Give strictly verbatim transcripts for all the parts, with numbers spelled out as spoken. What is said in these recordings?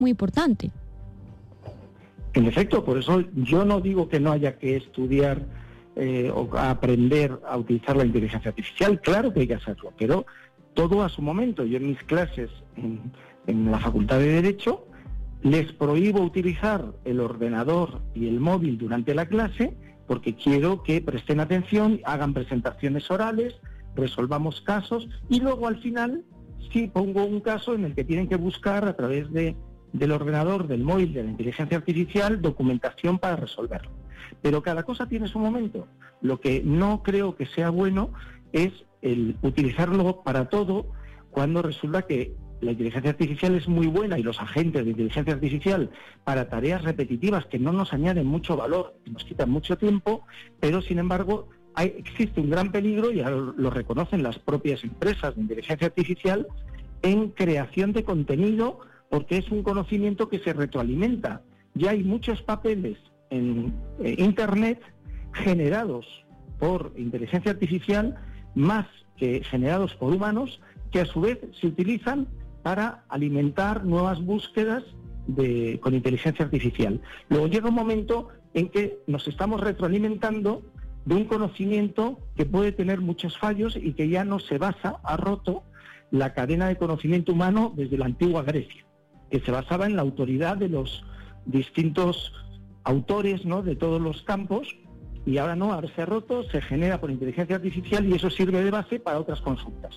muy importante. En efecto, por eso yo no digo que no haya que estudiar eh, o aprender a utilizar la inteligencia artificial. Claro que hay que hacerlo, pero todo a su momento. Yo en mis clases en, en la Facultad de Derecho les prohíbo utilizar el ordenador y el móvil durante la clase porque quiero que presten atención, hagan presentaciones orales, resolvamos casos y luego al final sí pongo un caso en el que tienen que buscar a través de del ordenador, del móvil, de la inteligencia artificial, documentación para resolverlo. Pero cada cosa tiene su momento. Lo que no creo que sea bueno es el utilizarlo para todo cuando resulta que la inteligencia artificial es muy buena y los agentes de inteligencia artificial para tareas repetitivas que no nos añaden mucho valor, que nos quitan mucho tiempo, pero sin embargo hay, existe un gran peligro, y ya lo, lo reconocen las propias empresas de inteligencia artificial, en creación de contenido, porque es un conocimiento que se retroalimenta. Ya hay muchos papeles en eh, Internet generados por inteligencia artificial, más que generados por humanos, que a su vez se utilizan para alimentar nuevas búsquedas de, con inteligencia artificial. Luego llega un momento en que nos estamos retroalimentando de un conocimiento que puede tener muchos fallos y que ya no se basa, ha roto la cadena de conocimiento humano desde la antigua Grecia, que se basaba en la autoridad de los distintos autores, ¿no?, de todos los campos, y ahora no, ahora se ha roto, se genera por inteligencia artificial y eso sirve de base para otras consultas.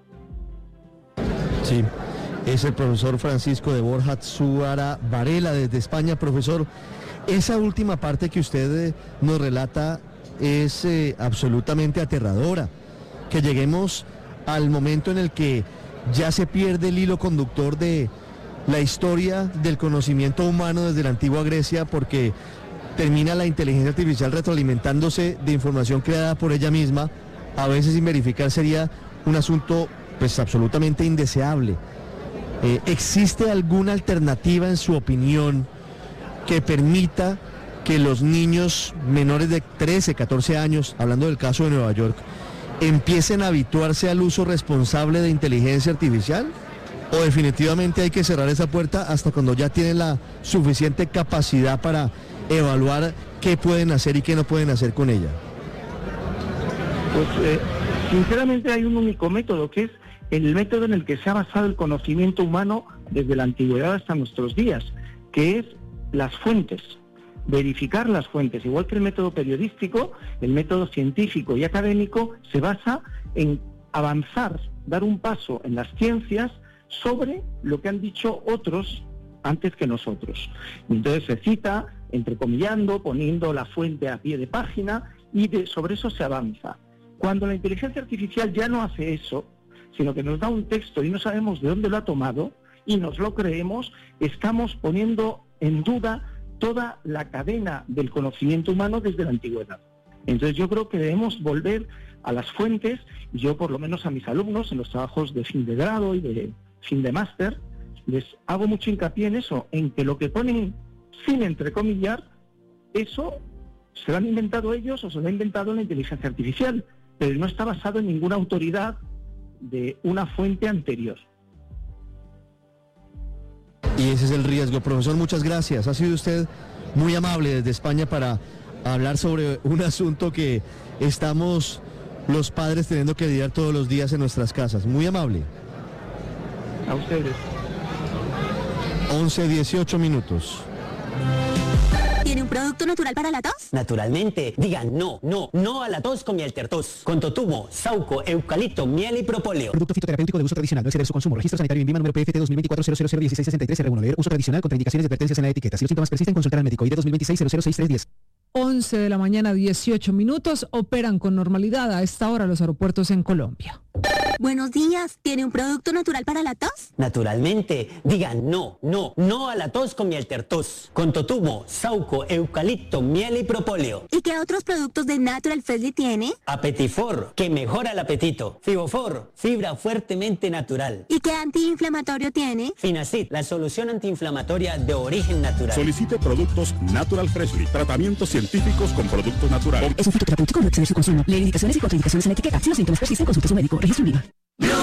Sí, es el profesor Francisco de Borja Zúara Varela desde España. Profesor, esa última parte que usted eh, nos relata es eh, absolutamente aterradora, que lleguemos al momento en el que ya se pierde el hilo conductor de la historia del conocimiento humano desde la antigua Grecia, porque termina la inteligencia artificial retroalimentándose de información creada por ella misma, a veces sin verificar. Sería un asunto pues absolutamente indeseable. Eh, ¿Existe alguna alternativa, en su opinión, que permita que los niños menores de trece, catorce años, hablando del caso de Nueva York, empiecen a habituarse al uso responsable de inteligencia artificial? ¿O definitivamente hay que cerrar esa puerta hasta cuando ya tienen la suficiente capacidad para evaluar qué pueden hacer y qué no pueden hacer con ella? Pues eh, sinceramente hay un único método, que es el método en el que se ha basado el conocimiento humano desde la antigüedad hasta nuestros días, que es las fuentes, verificar las fuentes. Igual que el método periodístico, el método científico y académico se basa en avanzar, dar un paso en las ciencias sobre lo que han dicho otros antes que nosotros. Y entonces se cita, entrecomillando, poniendo la fuente a pie de página, y de, sobre eso se avanza. Cuando la inteligencia artificial ya no hace eso, sino que nos da un texto y no sabemos de dónde lo ha tomado y nos lo creemos, estamos poniendo en duda toda la cadena del conocimiento humano desde la antigüedad. Entonces yo creo que debemos volver a las fuentes, y yo por lo menos a mis alumnos en los trabajos de fin de grado y de fin de máster les hago mucho hincapié en eso, en que lo que ponen sin entrecomillar, eso se lo han inventado ellos o se lo ha inventado la inteligencia artificial, pero no está basado en ninguna autoridad de una fuente anterior. Y ese es el riesgo. Profesor, muchas gracias. Ha sido usted muy amable desde España para hablar sobre un asunto que estamos los padres teniendo que lidiar todos los días en nuestras casas. Muy amable. A ustedes. once dieciocho minutos. ¿Tiene un producto natural para la tos? Naturalmente. Digan no, no, no a la tos con Mieltertos. Con totumo, sauco, eucalipto, miel y propóleo. Producto fitoterapéutico de uso tradicional. No exceder su consumo. Registro sanitario INVIMA número P F T dos mil veinticuatro cero cero cero dieciséis sesenta y tres R uno. Leer uso tradicional. Contraindicaciones y advertencias en la etiqueta. Si los síntomas persisten, consultar al médico. I D dos mil veintiséis cero cero seis tres diez. once de la mañana, dieciocho minutos. Operan con normalidad a esta hora los aeropuertos en Colombia. Buenos días. ¿Tiene un producto natural para la tos? Naturalmente. Digan no, no, no a la tos con Mieltertos. Con totumo, sauco, eucalipto, miel y propóleo. ¿Y qué otros productos de Natural Freshly tiene? Apetifor, que mejora el apetito. Fibofor, fibra fuertemente natural. ¿Y qué antiinflamatorio tiene? Finacid, la solución antiinflamatoria de origen natural. Solicite productos Natural Freshly. Tratamientos científicos con productos naturales. Es un fitoterapéutico, no exceder su consumo. Leer indicaciones y contraindicaciones en la etiqueta. Si los síntomas persisten, consulte a su médico. Registro INVIMA.